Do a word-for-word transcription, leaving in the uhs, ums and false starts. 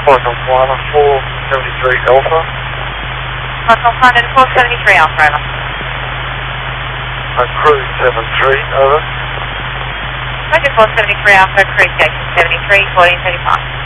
Python Flyer four seventy-three Alpha. Python Flyer four seventy-three Alpha, over. Uh, Cruise seven three, over. Roger four seventy-three Alpha, cruise station seventy-three, fourteen thirty-five.